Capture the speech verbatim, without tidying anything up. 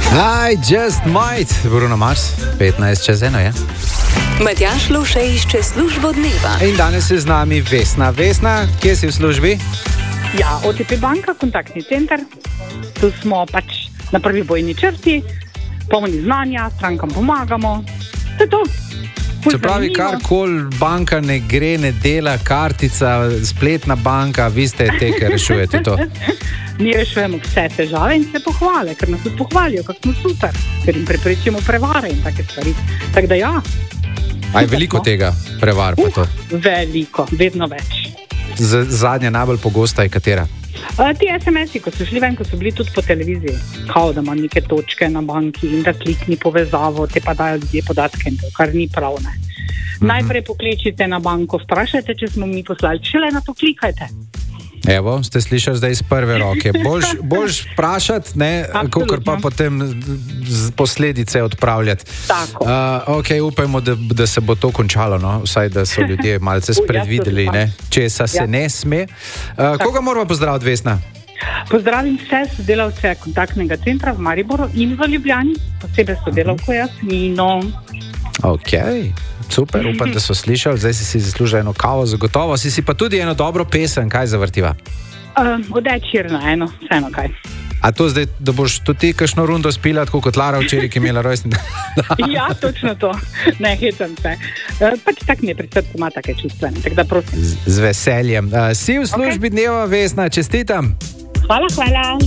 I just might, Bruno Mars, petnajst čez eno je. Matjaž Lovše išče službo dneva. In danes je z nami Vesna. Vesna, kje si v službi? Ja, O T P banka, kontaktni center. Tu smo pač na prvi bojni črti, polni znanja, strankam pomagamo. To je to. Ful Se pravi, zanimivo. karkoli banka ne gre, ne dela, kartica, spletna banka, vi ste te, ki rešujete to. Mi rešujemo vse težave in se pohvale, ker nas tudi pohvalijo, kako smo super, ker jim preprečimo prevare in take stvari. Tako da ja. A je veliko tega prevar pa to? Uh, veliko, vedno več. Z, zadnja najbolj pogosta je katera? Uh, ti es em esi, ko so šli ven, ko so bili tudi po televiziji, kao da ima neke točke na banki in da klikni povezavo, te pa dajo ljudje podatke, kar ni prav, ne. Mm-hmm. Najprej pokličite na banko, vprašajte, če smo mi poslali, šele na to klikajte. Evo, ste slišali zdaj iz prve roke. Boljš, boljš vprašati, ne, kakor pa potem z posledice odpravljati. Tako. Uh, ok, upajmo, da, da se bo to končalo, no? Vsaj da so ljudje malce spredvideli, ne, česa se Ja. ne sme. Uh, koga moramo pozdraviti, Vesna? Pozdravim vse sodelavce kontaktnega centra v Mariboru in v Ljubljani, posebej sodelavko Jasmino. Ok, super, upam, da so slišali. Zdaj si si zaslužil eno kavo, zagotovo. Si si pa tudi eno dobro pesem, kaj zavrtiva? Uh, Odečir na eno, vseeno kaj. A to zdaj, da boš tudi ti kakšno rundo spila, tako kot Lara včeraj, ki je imela rojstni dan? Ja, točno to. Ne, hecam se. Uh, pač tak mi je pred srcem ima take čustvene, tako da prosim. Z, z veseljem. Uh, si v službi okay. dneva, Vesna, čestitam. Hvala, hvala.